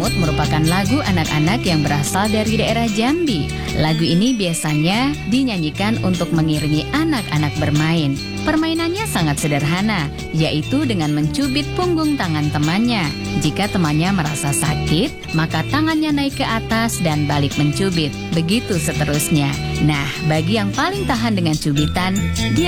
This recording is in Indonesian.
Maut merupakan lagu anak-anak yang berasal dari daerah Jambi. Lagu ini biasanya dinyanyikan untuk mengiringi anak-anak bermain. Permainannya sangat sederhana, yaitu dengan mencubit punggung tangan temannya. Jika temannya merasa sakit, maka tangannya naik ke atas dan balik mencubit. Begitu seterusnya. Nah, bagi yang paling tahan dengan cubitan, dia